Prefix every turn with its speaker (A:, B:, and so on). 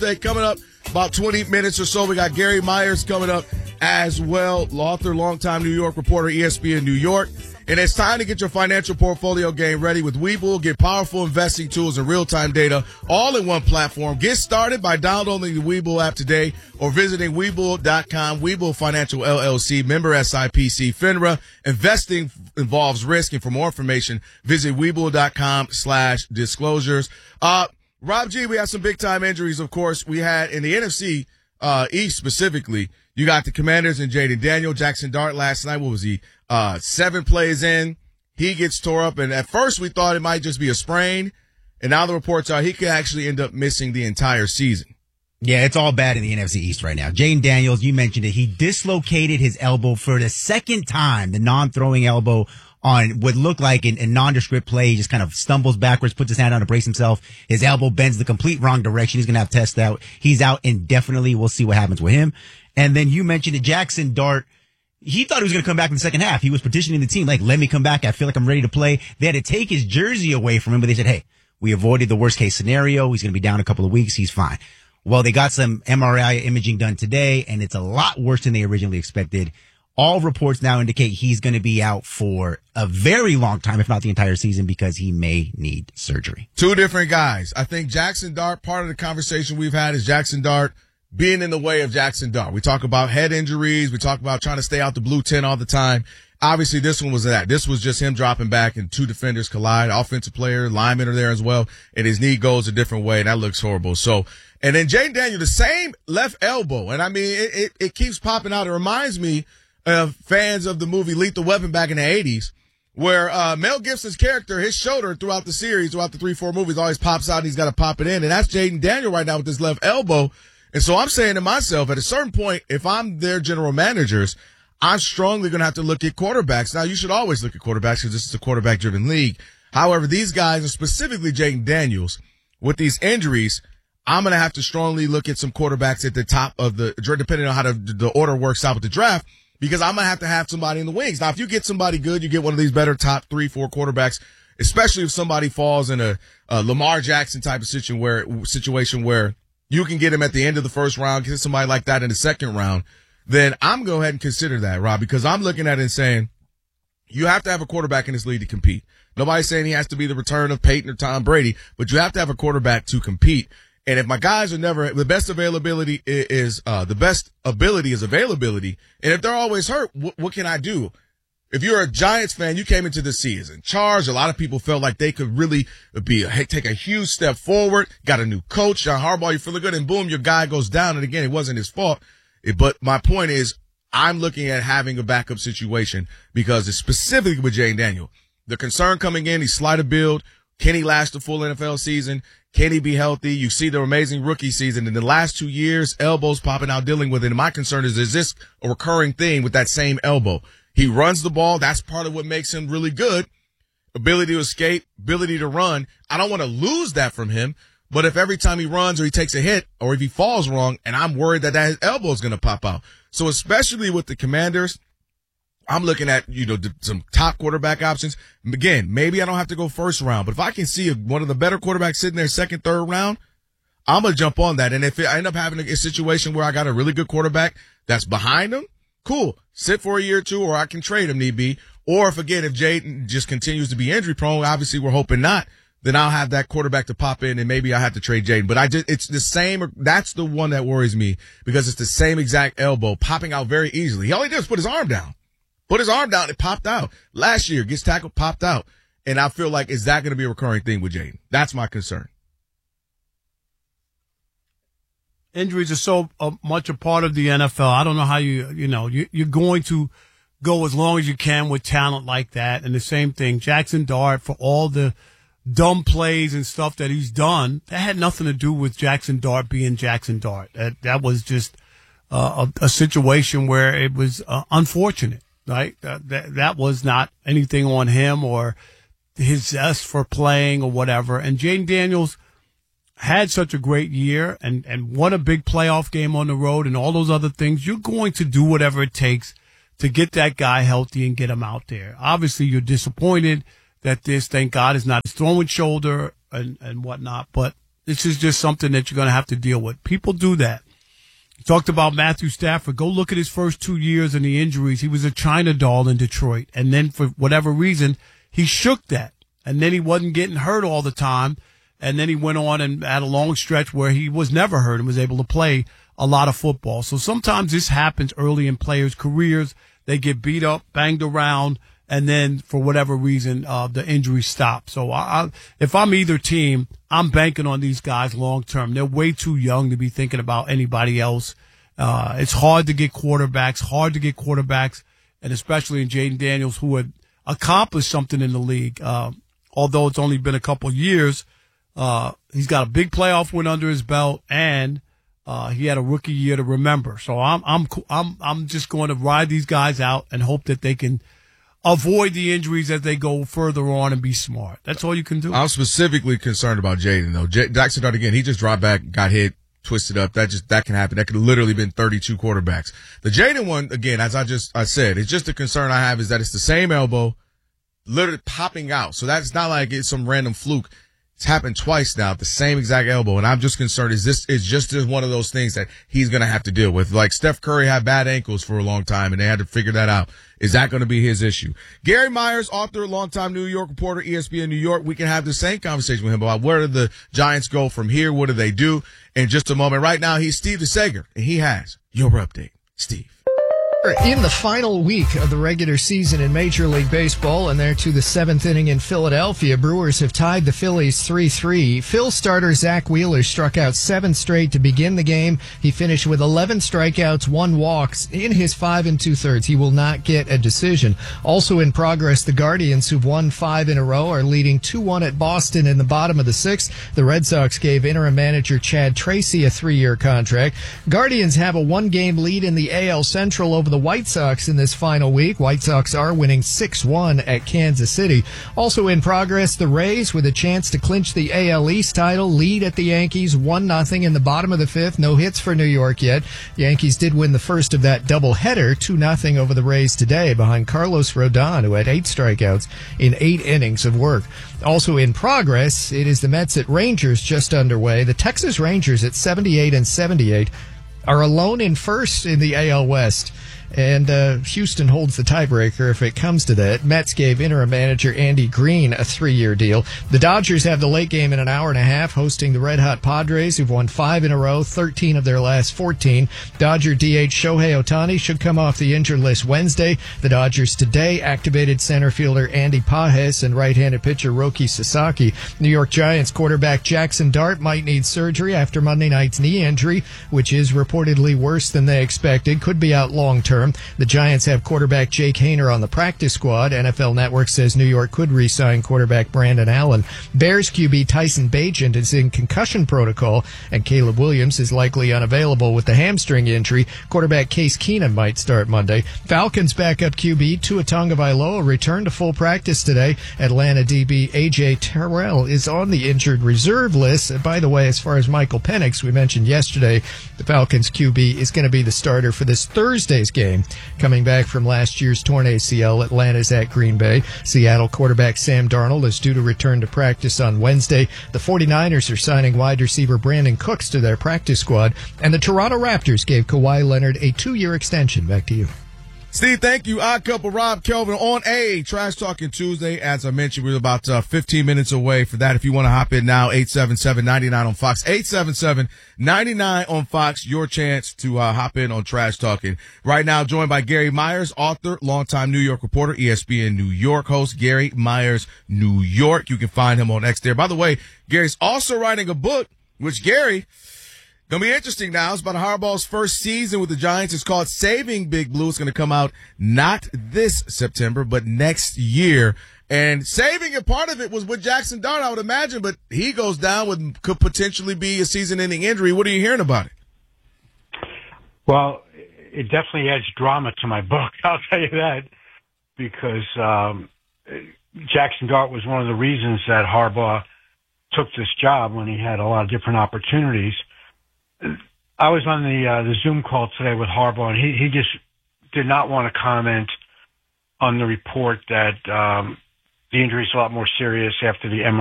A: Coming up about 20 minutes or so. We got Gary Myers coming up as well. Author, longtime New York reporter, ESPN New York. And it's time to get your financial portfolio game ready with Webull. Get powerful investing tools and real-time data all in one platform. Get started by downloading the Webull app today or visiting Webull.com. Webull Financial LLC, member SIPC, FINRA. Investing involves risk. And for more information, visit Webull.com/disclosures. Rob G, we have some big-time injuries, of course. We had in the NFC East specifically, you got the Commanders and Jaden Daniel. Jackson Dart last night, what was he? 7 plays in. He gets tore up, and at first we thought it might just be a sprain, and now the reports are he could actually end up missing the entire season.
B: Yeah, it's all bad in the NFC East right now. Jaden Daniels, you mentioned it. He dislocated his elbow for the second time, the non-throwing elbow on what looked like a nondescript play. He just kind of stumbles backwards, puts his hand on to brace himself. His elbow bends the complete wrong direction. He's going to have tests out. He's out indefinitely. We'll see what happens with him. And then you mentioned it, Jackson Dart. He thought he was going to come back in the second half. He was petitioning the team, like, let me come back. I feel like I'm ready to play. They had to take his jersey away from him, but they said, hey, we avoided the worst case scenario. He's going to be down a couple of weeks. He's fine. Well, they got some MRI imaging done today, and it's a lot worse than they originally expected. All reports now indicate he's going to be out for a very long time, if not the entire season, because he may need surgery.
A: 2 different guys. I think Jackson Dart, part of the conversation we've had is Jackson Dart being in the way of Jackson Dart. We talk about head injuries. We talk about trying to stay out the blue 10 all the time. Obviously, this one was that. This was just him dropping back and 2 defenders collide. Offensive player, linemen are there as well, and his knee goes a different way, and that looks horrible. So, and then Jaden Daniel, the same left elbow. And I mean, it keeps popping out. It reminds me of fans of the movie Lethal Weapon back in the 80s, where Mel Gibson's character, his shoulder throughout the series, throughout the 3-4 movies, always pops out and he's got to pop it in. And that's Jaden Daniel right now with his left elbow. And so I'm saying to myself, at a certain point, if I'm their general managers, I'm strongly going to have to look at quarterbacks. Now, you should always look at quarterbacks because this is a quarterback-driven league. However, these guys, and specifically Jaden Daniels, with these injuries, I'm going to have to strongly look at some quarterbacks at the top of the, depending on how the order works out with the draft, because I'm going to have somebody in the wings. Now, if you get somebody good, you get one of these better top 3-4 quarterbacks, especially if somebody falls in a Lamar Jackson type of situation where you can get him at the end of the first round, get somebody like that in the second round, then I'm going to go ahead and consider that, Rob, because I'm looking at it and saying you have to have a quarterback in this league to compete. Nobody's saying he has to be the return of Peyton or Tom Brady, but you have to have a quarterback to compete. And if my guys are never, the best availability is availability. And if they're always hurt, what can I do? If you're a Giants fan, you came into the season charged. A lot of people felt like they could really take a huge step forward. Got a new coach, John Harbaugh. You're feeling good, and boom, your guy goes down. And again, it wasn't his fault. But my point is, I'm looking at having a backup situation because it's specifically with Jaden Daniel. The concern coming in, he's slight of build. Can he last the full NFL season? Can he be healthy? You see the amazing rookie season in the last 2 years, elbows popping out, dealing with it. And my concern is this a recurring thing with that same elbow? He runs the ball. That's part of what makes him really good. Ability to escape, ability to run. I don't want to lose that from him. But if every time he runs or he takes a hit or if he falls wrong, and I'm worried that his elbow is going to pop out. So especially with the Commanders, I'm looking at, some top quarterback options. Again, maybe I don't have to go first round, but if I can see one of the better quarterbacks sitting there second, third round, I'm going to jump on that. And if I end up having a situation where I got a really good quarterback that's behind him, cool. Sit for a year or two, or I can trade him need be. Or if Jaden just continues to be injury prone, obviously we're hoping not, then I'll have that quarterback to pop in and maybe I have to trade Jaden. But it's the same. That's the one that worries me because it's the same exact elbow popping out very easily. He only did was put his arm down. It popped out. Last year, gets tackled, popped out. And I feel like, is that going to be a recurring thing with Jaden? That's my concern.
C: Injuries are so much a part of the NFL. I don't know how you're going to go as long as you can with talent like that. And the same thing, Jackson Dart, for all the dumb plays and stuff that he's done, that had nothing to do with Jackson Dart being Jackson Dart. That was just a situation where it was unfortunate, right? That was not anything on him or his zest for playing or whatever. And Jaden Daniels had such a great year and won a big playoff game on the road and all those other things. You're going to do whatever it takes to get that guy healthy and get him out there. Obviously, you're disappointed that this, thank God, is not his throwing shoulder and whatnot. But, This is just something that you're going to have to deal with. People do that. You talked about Matthew Stafford. Go look at his first 2 years and the injuries. He was a China doll in Detroit. And then for whatever reason, he shook that. And then he wasn't getting hurt all the time. And then he went on and had a long stretch where he was never hurt and was able to play a lot of football. So sometimes this happens early in players' careers. They get beat up, banged around, and then for whatever reason, the injuries stop. So if I'm either team, I'm banking on these guys long term. They're way too young to be thinking about anybody else. It's hard to get quarterbacks, and especially in Jaden Daniels, who had accomplished something in the league. Although it's only been a couple years, he's got a big playoff win under his belt, and he had a rookie year to remember. So I'm just going to ride these guys out and hope that they can avoid the injuries as they go further on and be smart. That's all you can do.
A: I'm specifically concerned about Jaden, though. Jackson Dart, again, he just dropped back, got hit, twisted up. That can happen. That could have literally been 32 quarterbacks. The Jaden one, again, as I said, it's just the concern I have is that it's the same elbow literally popping out. So that's not like it's some random fluke. It's happened twice now, the same exact elbow. And I'm just concerned, is just one of those things that he's going to have to deal with? Like Steph Curry had bad ankles for a long time and they had to figure that out. Is that going to be his issue? Gary Myers, author, longtime New York reporter, ESPN New York. We can have the same conversation with him about where do the Giants go from here? What do they do? In just a moment. Right now, he's Steve DeSager, and he has your update. Steve.
D: In the final week of the regular season in Major League Baseball, and they're to the seventh inning in Philadelphia, Brewers have tied the Phillies 3-3. Phil starter Zach Wheeler struck out 7 straight to begin the game. He finished with 11 strikeouts, 1 walks in his 5 2/3. He will not get a decision. Also in progress, the Guardians, who've won 5 in a row, are leading 2-1 at Boston in the bottom of the 6th. The Red Sox gave interim manager Chad Tracy a 3-year contract. Guardians have a 1-game lead in the AL Central over the White Sox in this final week. White Sox are winning 6-1 at Kansas City. Also in progress, the Rays, with a chance to clinch the AL East title, lead at the Yankees 1-0 in the bottom of the 5th. No hits for New York yet. Yankees did win the first of that doubleheader, 2-0 over the Rays today, behind Carlos Rodon, who had 8 strikeouts in 8 innings of work. Also in progress, it is the Mets at Rangers just underway. The Texas Rangers at 78-78 are alone in first in the AL West. And Houston holds the tiebreaker if it comes to that. Mets gave interim manager Andy Green a 3-year deal. The Dodgers have the late game in an hour and a half, hosting the red-hot Padres, who've won 5 in a row, 13 of their last 14. Dodger DH Shohei Ohtani should come off the injured list Wednesday. The Dodgers today activated center fielder Andy Pages and right-handed pitcher Roki Sasaki. New York Giants quarterback Jackson Dart might need surgery after Monday night's knee injury, which is reportedly worse than they expected. Could be out long-term. The Giants have quarterback Jake Haener on the practice squad. NFL Network says New York could re-sign quarterback Brandon Allen. Bears QB Tyson Bagent is in concussion protocol, and Caleb Williams is likely unavailable with the hamstring injury. Quarterback Case Keenum might start Monday. Falcons backup QB Tua Tagovailoa returned to full practice today. Atlanta DB A.J. Terrell is on the injured reserve list. By the way, as far as Michael Penix, we mentioned yesterday, the Falcons QB is going to be the starter for this Thursday's game. Coming back from last year's torn ACL, Atlanta's at Green Bay. Seattle quarterback Sam Darnold is due to return to practice on Wednesday. The 49ers are signing wide receiver Brandon Cooks to their practice squad. And the Toronto Raptors gave Kawhi Leonard a 2-year extension. Back to you.
A: Steve, thank you. Odd Couple, Rob Kelvin on a Trash Talking Tuesday. As I mentioned, we're about 15 minutes away for that. If you want to hop in now, 877-99 on Fox, 877-99 on Fox, your chance to hop in on Trash Talking. Right now, joined by Gary Myers, author, longtime New York reporter, ESPN New York host, Gary Myers, New York. You can find him on X there. By the way, Gary's also writing a book, which Gary... Gonna be interesting now. It's about Harbaugh's first season with the Giants. It's called Saving Big Blue. It's gonna come out not this September, but next year. And saving it, part of it was with Jackson Dart, I would imagine, but he goes down with could potentially be a season-ending injury. What are you hearing about it?
E: Well, it definitely adds drama to my book. I'll tell you that, because Jackson Dart was one of the reasons that Harbaugh took this job when he had a lot of different opportunities. I was on the Zoom call today with Harbaugh, and he just did not want to comment on the report that the injury is a lot more serious after the MRI.